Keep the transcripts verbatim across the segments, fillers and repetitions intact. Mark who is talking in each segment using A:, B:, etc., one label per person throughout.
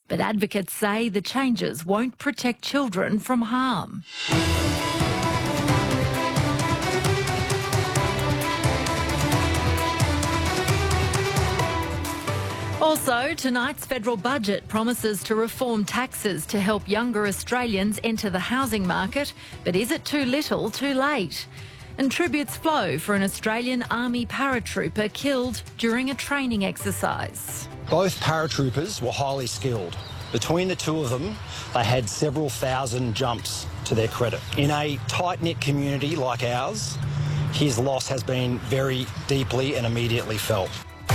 A: But advocates say the changes won't protect children from harm. Also, tonight's federal budget promises to reform taxes to help younger Australians enter the housing market. But is it too little, too late? And tributes flow for an Australian Army paratrooper killed during a training exercise.
B: Both paratroopers were highly skilled. Between the two of them, they had several thousand jumps to their credit. In a tight-knit community like ours, his loss has been very deeply and immediately felt.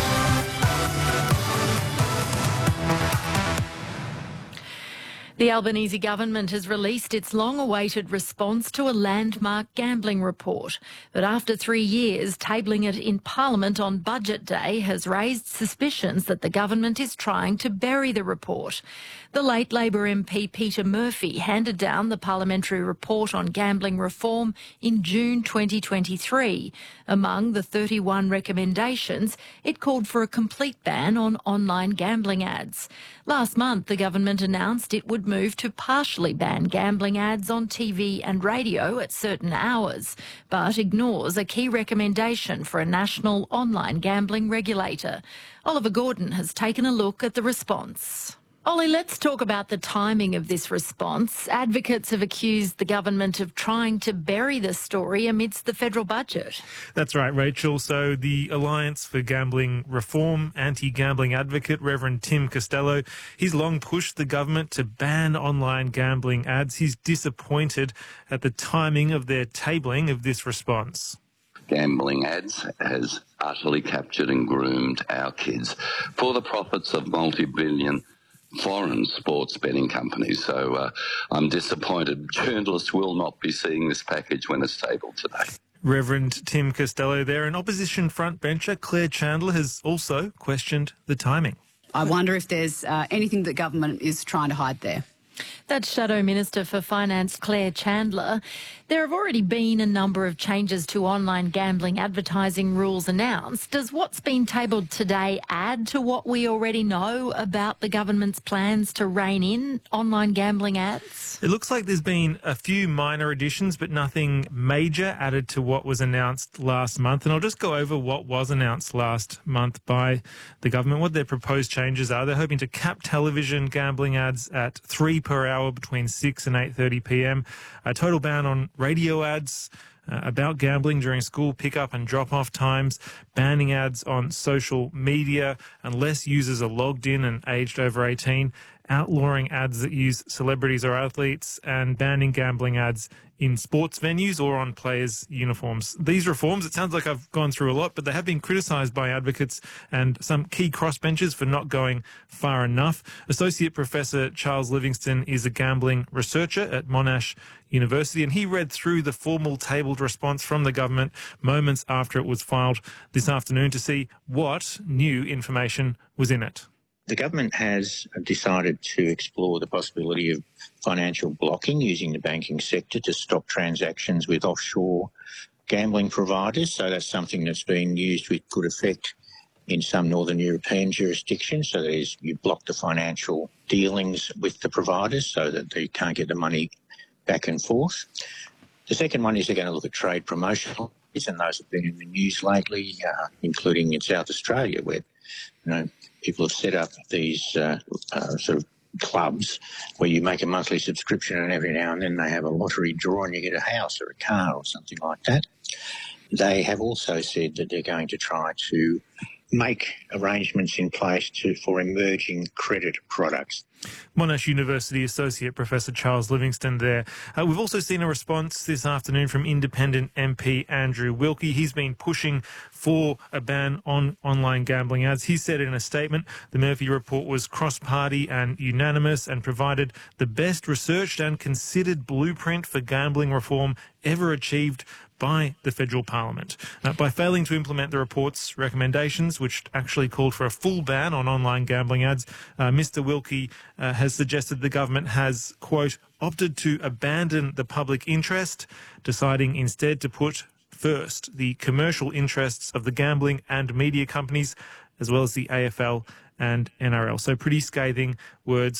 A: The Albanese government has released its long-awaited response to a landmark gambling report. But after three years, tabling it in Parliament on Budget Day has raised suspicions that the government is trying to bury the report. The late Labor M P Peter Murphy handed down the parliamentary report on gambling reform in June twenty twenty-three. Among the thirty-one recommendations, it called for a complete ban on online gambling ads. Last month, the government announced it would move to partially ban gambling ads on T V and radio at certain hours, but ignores a key recommendation for a national online gambling regulator. Oliver Gordon has taken a look at the response. Ollie, let's talk about the timing of this response. Advocates have accused the government of trying to bury the story amidst the federal budget.
C: That's right, Rachel. So the Alliance for Gambling Reform anti-gambling advocate, Reverend Tim Costello, he's long pushed the government to ban online gambling ads. He's disappointed at the timing of their tabling of this response.
D: Gambling ads has utterly captured and groomed our kids for the profits of multi-billion foreign sports betting companies. So uh, I'm disappointed. Journalists will not be seeing this package when it's tabled today.
C: Reverend Tim Costello there. An opposition frontbencher, Claire Chandler, has also questioned the timing.
E: I wonder if there's uh, anything that government is trying to hide there.
A: That's Shadow Minister for Finance Claire Chandler. There have already been a number of changes to online gambling advertising rules announced. Does what's been tabled today add to what we already know about the government's plans to rein in online gambling ads?
C: It looks like there's been a few minor additions, but nothing major added to what was announced last month. And I'll just go over what was announced last month by the government, what their proposed changes are. They're hoping to cap television gambling ads at three per hour between six and eight thirty p m. A total ban on radio ads uh, about gambling during school pickup and drop-off times, banning ads on social media unless users are logged in and aged over eighteen, outlawing ads that use celebrities or athletes, and banning gambling ads in sports venues or on players' uniforms. These reforms, it sounds like I've gone through a lot, but they have been criticised by advocates and some key crossbenchers for not going far enough. Associate Professor Charles Livingston is a gambling researcher at Monash University, and he read through the formal tabled response from the government moments after it was filed this afternoon to see what new information was in it.
F: The government has decided to explore the possibility of financial blocking using the banking sector to stop transactions with offshore gambling providers. So that's something that's been used with good effect in some Northern European jurisdictions. So that is, you block the financial dealings with the providers so that they can't get the money back and forth. The second one is they're going to look at trade promotion, and those have been in the news lately, uh, including in South Australia, where you know people have set up these uh, uh, sort of clubs where you make a monthly subscription and every now and then they have a lottery draw and you get a house or a car or something like that. They have also said that they're going to try to make arrangements in place to, for emerging credit products.
C: Monash University Associate Professor Charles Livingston there. Uh, we've also seen a response this afternoon from independent M P Andrew Wilkie. He's been pushing for a ban on online gambling ads. He said in a statement the Murphy report was cross-party and unanimous and provided the best researched and considered blueprint for gambling reform ever achieved by the federal parliament. Uh, by failing to implement the report's recommendations, which actually called for a full ban on online gambling ads, uh, Mr Wilkie uh, has suggested the government has, quote, opted to abandon the public interest, deciding instead to put first the commercial interests of the gambling and media companies, as well as the A F L and N R L. So pretty scathing words